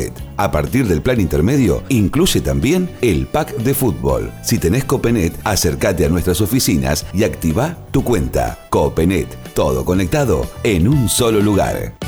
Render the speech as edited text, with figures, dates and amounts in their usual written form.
Copenet. A partir del plan intermedio, incluye también el pack de fútbol. Si tenés Copenet, acércate a nuestras oficinas y activá tu cuenta. Copenet, todo conectado en un solo lugar.